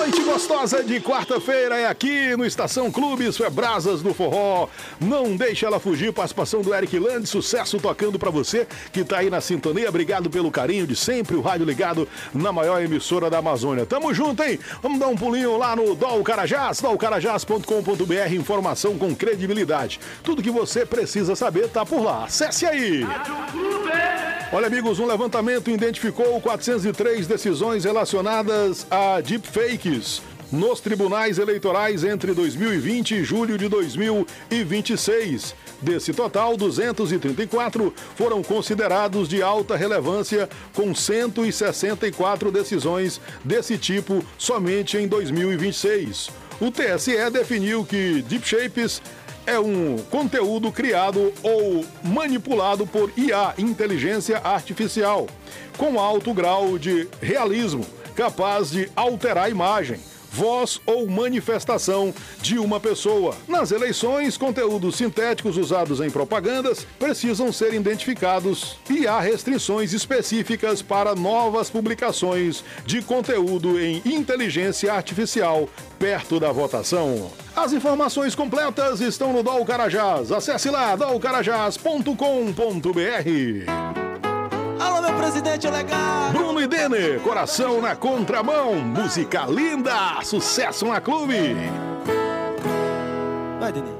Noite gostosa de quarta-feira é aqui no Estação Clube, isso é Brasas do Forró. Não deixa ela fugir, participação do Eric Land, sucesso tocando pra você que tá aí na sintonia. Obrigado pelo carinho de sempre, o rádio ligado na maior emissora da Amazônia. Tamo junto, hein? Vamos dar um pulinho lá no DOL Carajás, dolcarajás.com.br, informação com credibilidade. Tudo que você precisa saber tá por lá. Acesse aí! Olha, amigos, um levantamento identificou 403 decisões relacionadas a deepfakes nos tribunais eleitorais entre 2020 e julho de 2026. Desse total, 234 foram considerados de alta relevância, com 164 decisões desse tipo somente em 2026. O TSE definiu que deepfakes é um conteúdo criado ou manipulado por IA, inteligência artificial, com alto grau de realismo, capaz de alterar a imagem, voz ou manifestação de uma pessoa. Nas eleições, conteúdos sintéticos usados em propagandas precisam ser identificados e há restrições específicas para novas publicações de conteúdo em inteligência artificial perto da votação. As informações completas estão no DOL Carajás. Acesse lá dolcarajás.com.br. Alô, meu presidente legal! Bruno e Denner, coração na contramão, música linda, sucesso na clube. Vai, Denner.